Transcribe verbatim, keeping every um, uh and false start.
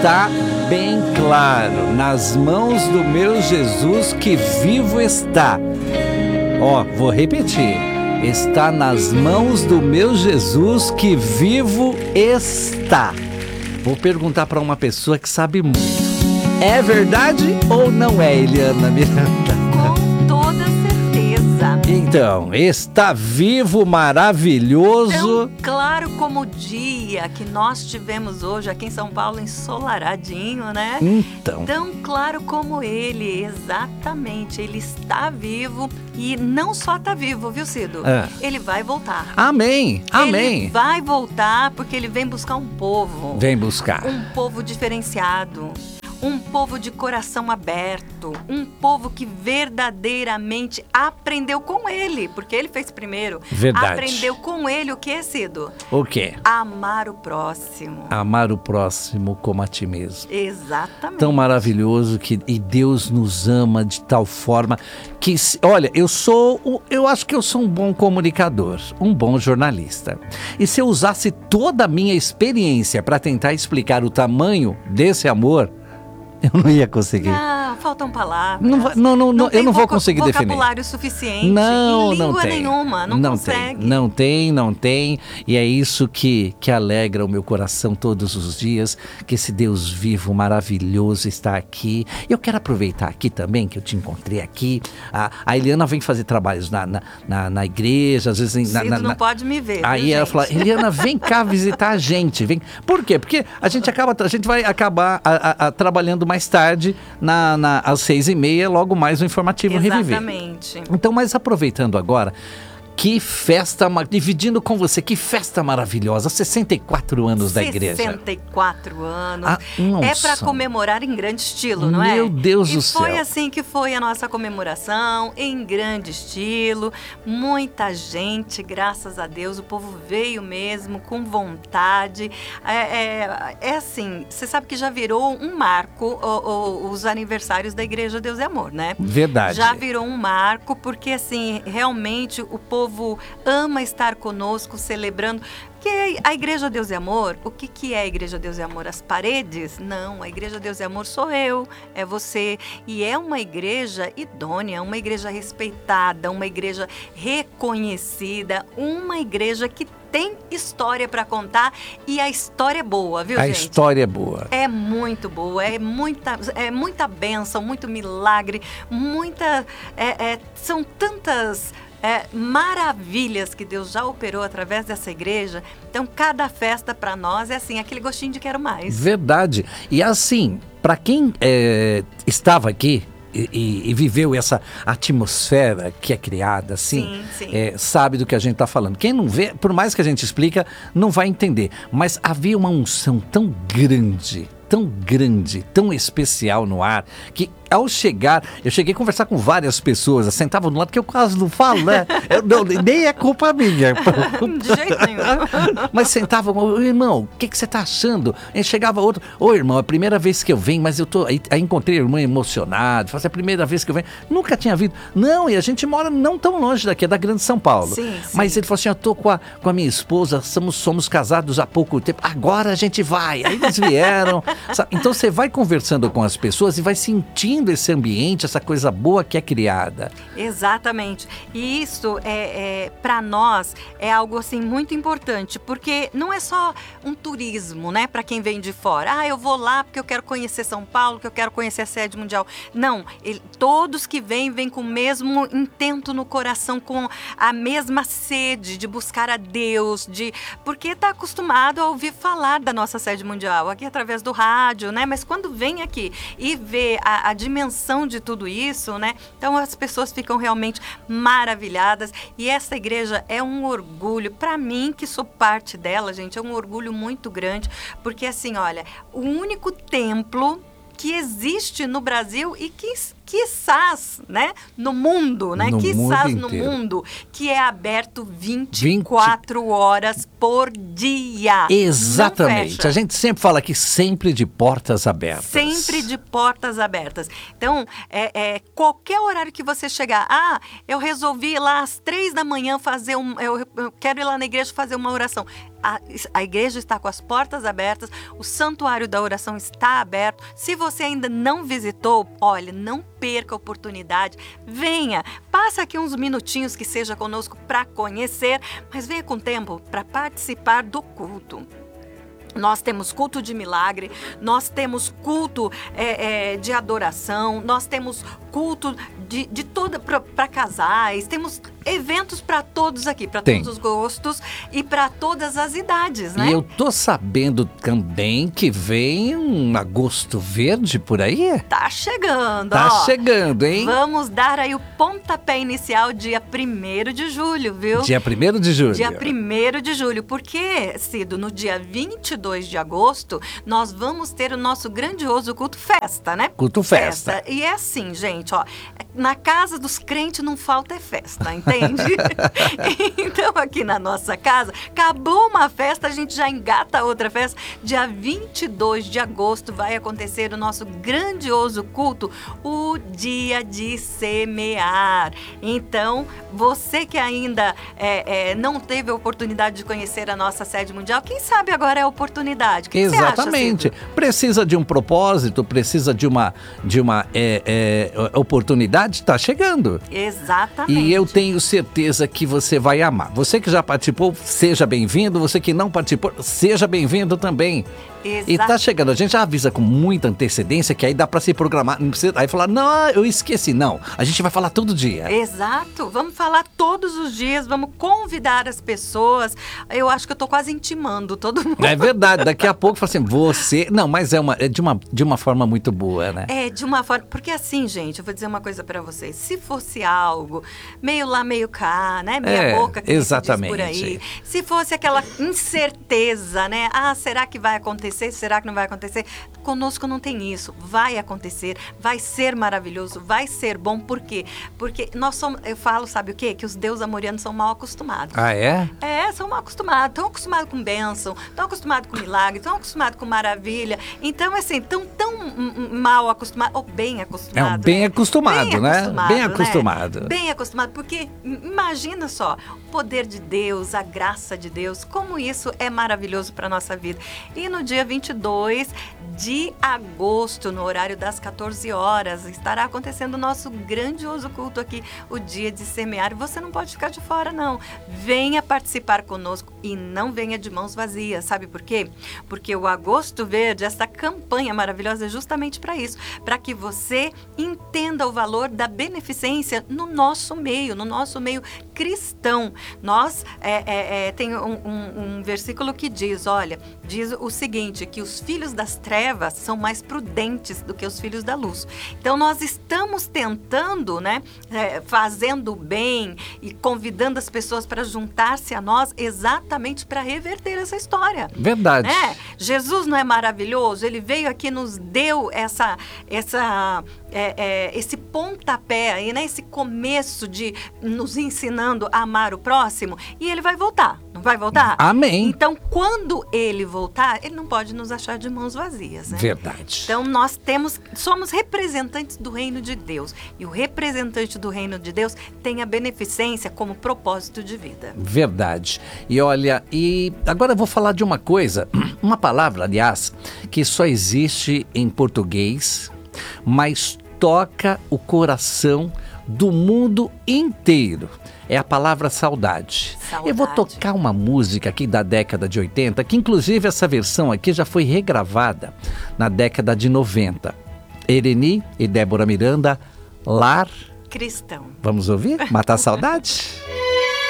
está bem claro, nas mãos do meu Jesus que vivo está. Ó, vou repetir. Está nas mãos do meu Jesus que vivo está. Vou perguntar para uma pessoa que sabe muito. É verdade ou não é, Eliana Miranda? Com toda certeza. Então, está vivo, maravilhoso. Tão claro como o dia que nós tivemos hoje aqui em São Paulo, ensolaradinho, né? Então. Tão claro como ele, exatamente. Ele está vivo e não só está vivo, viu, Cido? É. Ele vai voltar. Amém, amém. Ele vai voltar porque ele vem buscar um povo. Vem buscar. Um povo diferenciado. Um povo de coração aberto, um povo que verdadeiramente aprendeu com ele, porque ele fez primeiro. Verdade. Aprendeu com ele o que, Cido? O quê? Amar o próximo. Amar o próximo como a ti mesmo. Exatamente. Tão maravilhoso que e Deus nos ama de tal forma que, olha, eu sou, eu acho que eu sou um bom comunicador, um bom jornalista. E se eu usasse toda a minha experiência para tentar explicar o tamanho desse amor, eu não ia conseguir. Não, faltam palavras. Não, vai- não, não, não, eu não vou conseguir definir. Vocabulário suficiente. Não, em não língua tem. nenhuma, não, não consegue. tem, não tem, não tem. E é isso que, que alegra o meu coração todos os dias, que esse Deus vivo, maravilhoso está aqui. Eu quero aproveitar aqui também, que eu te encontrei aqui. A, a Eliana vem fazer trabalhos na, na, na, na igreja, às vezes... em- Na, Cido na, não na- pode me ver, Aí viu, ela gente? fala, Eliana, vem cá visitar a gente. Vem. Por quê? Porque a gente, acaba, a gente vai acabar a- a- a trabalhando mais tarde, na, na, às seis e meia, logo mais o informativo Reviver. Exatamente. Então, mas aproveitando agora, que festa, ma- dividindo com você, que festa maravilhosa, sessenta e quatro anos da igreja. sessenta e quatro anos. Ah, é nossa. para comemorar em grande estilo, não é? Meu Deus e do foi céu. assim que foi a nossa comemoração, em grande estilo. Muita gente, graças a Deus, o povo veio mesmo, com vontade. É, é, é assim, você sabe que já virou um marco o- o- os aniversários da Igreja Deus e Amor, né? Verdade. Já virou um marco, porque assim, realmente o povo ama estar conosco, celebrando. Que a Igreja Deus e Amor, o que, que é a Igreja Deus e Amor? As paredes? Não, a Igreja Deus e Amor sou eu, é você. E é uma igreja idônea, uma igreja respeitada, uma igreja reconhecida, uma igreja que tem história para contar e a história é boa, viu, A gente? história é boa. É muito boa, é muita, é muita bênção, muito milagre, muita, é, é, são tantas é, maravilhas que Deus já operou através dessa igreja. Então, cada festa para nós é assim, aquele gostinho de quero mais. Verdade. E assim, para quem é, estava aqui e, e- e viveu essa atmosfera que é criada, assim, Sim, sim. é, sabe do que a gente está falando. Quem não vê, por mais que a gente explica, não vai entender. Mas havia uma unção tão grande, tão grande, tão especial no ar, que ao chegar, eu cheguei a conversar com várias pessoas, sentavam do lado, que eu quase não falo, né? Eu, não, nem é culpa minha. De jeito nenhum. Mas sentavam, ô, irmão, o que, que você tá achando? Aí chegava outro, ô irmão, é a primeira vez que eu venho, mas eu tô. Aí, aí encontrei a irmã emocionada, falei, é a primeira vez que eu venho. Nunca tinha vindo. Não, e a gente mora não tão longe daqui, é da Grande São Paulo. Sim, sim. Mas ele falou assim: eu tô com a, com a minha esposa, somos, somos casados há pouco tempo, agora a gente vai. Aí eles vieram. Sabe? Então você vai conversando com as pessoas e vai sentindo esse ambiente, essa coisa boa que é criada. Exatamente. E isso é, é para nós é algo assim muito importante, porque não é só um turismo, né, para quem vem de fora. Ah, eu vou lá porque eu quero conhecer São Paulo, que eu quero conhecer a sede mundial. Não, ele- todos que vêm vêm com o mesmo intento no coração, com a mesma sede de buscar a Deus, de porque está acostumado a ouvir falar da nossa sede mundial aqui através do rádio, né? Mas quando vem aqui e vê a, a dimensão de tudo isso, né? Então as pessoas ficam realmente maravilhadas e essa igreja é um orgulho para mim que sou parte dela, gente, é um orgulho muito grande, porque assim, olha, o único templo que existe no Brasil e que quiçás, né, no mundo, né, No quiçás mundo no inteiro. mundo, que é aberto vinte e quatro horas por dia. Exatamente. Não fecha. A gente sempre fala aqui sempre de portas abertas. Sempre de portas abertas. Então, é, é, qualquer horário que você chegar, ah, eu resolvi ir lá às três da manhã fazer um, eu, eu quero ir lá na igreja fazer uma oração. A, a igreja está com as portas abertas, o santuário da oração está aberto. Se você ainda não visitou, olha, não perca a oportunidade. Venha, passa aqui uns minutinhos que seja conosco para conhecer, mas venha com tempo para participar do culto. Nós temos culto de milagre, nós temos culto é, é, de adoração, nós temos culto de, de toda para casais, temos eventos para todos aqui, para todos os gostos e para todas as idades, né? E eu tô sabendo também que vem um agosto verde por aí. Tá chegando, Tá ó. chegando, hein? Vamos dar aí o pontapé inicial dia primeiro de julho, viu? Dia primeiro de julho. Dia primeiro de julho, porque, Cido, no dia vinte e dois de agosto, nós vamos ter o nosso grandioso culto festa, né? Culto festa. E é assim, gente, ó, na casa dos crentes não falta é festa, entende? Então, aqui na nossa casa, acabou uma festa, a gente já engata outra festa. Dia vinte e dois de agosto vai acontecer o nosso grandioso culto, o Dia de Semear. Então, você que ainda é, é, não teve a oportunidade de conhecer a nossa sede mundial, quem sabe agora é a oportunidade. O que Exatamente. você acha, Cido? Precisa de um propósito, precisa de uma, de uma é, é, oportunidade, está chegando. Exatamente. E eu tenho certeza que você vai amar. Você que já participou, seja bem-vindo. Você que não participou, seja bem-vindo também. Exato. E tá chegando, a gente já avisa com muita antecedência que aí dá pra se programar. Não precisa aí falar, não, eu esqueci. Não, a gente vai falar todo dia. Exato, vamos falar todos os dias, vamos convidar as pessoas. Eu acho que eu tô quase intimando todo mundo. É verdade, daqui a pouco fala assim, você... Não, mas é, uma, é de, uma, de uma forma muito boa, né? É, de uma forma... Porque assim, gente, eu vou dizer uma coisa pra vocês. Se fosse algo meio lá, meio cá, né? Meia É, boca que exatamente. se diz por aí. Se fosse aquela incerteza, né? Ah, será que vai acontecer? Será que não vai acontecer? Conosco não tem isso. Vai acontecer, vai ser maravilhoso, vai ser bom. Por quê? Porque nós somos... Eu falo, sabe o quê? Que os deuses amorianos são mal acostumados. Ah, é? É, são mal acostumados. Estão acostumados com bênção, estão acostumados com milagre, estão acostumados com maravilha. Então, assim, estão tão mal acostumados, ou bem acostumados. É um bem né? acostumado, bem né? Acostumado, Bem né? acostumado. Bem acostumado, porque imagina só, o poder de Deus, a graça de Deus, como isso é maravilhoso para a nossa vida. E no dia vinte e dois de agosto, no horário das quatorze horas, estará acontecendo o nosso grandioso culto aqui, o Dia de Semear. E você não pode ficar de fora, não. Venha participar conosco e não venha de mãos vazias. Sabe por quê? Porque o Agosto Verde, essa campanha maravilhosa, é justamente para isso, para que você entenda o valor da beneficência no nosso meio, no nosso meio cristão. Nós, é, é, é, tem um, um, um versículo que diz, olha, diz o seguinte, que os filhos das trevas são mais prudentes do que os filhos da luz. Então, nós estamos tentando, né, é, fazendo bem e convidando as pessoas para juntar-se a nós exatamente para reverter essa história. Verdade. Né? Jesus não é maravilhoso? Ele veio aqui, nos deu essa, essa, é, é, esse pontapé aí, né? Esse começo de nos ensinando a amar o próximo, e ele vai voltar, não vai voltar? Amém. Então, quando ele voltar, ele não pode nos achar de mãos vazias, né? Verdade. Então, nós temos, somos representantes do reino de Deus, e o representante do reino de Deus tem a beneficência como propósito de vida. Verdade. E olha, e agora eu vou falar de uma coisa, uma palavra, aliás, que só existe em português, mas toca o coração do mundo inteiro. É a palavra saudade. Saudade. Eu vou tocar uma música aqui da década de oitenta, que inclusive essa versão aqui já foi regravada na década de noventa. Ereni e Débora Miranda, Lar Cristão. Vamos ouvir? Matar a saudade?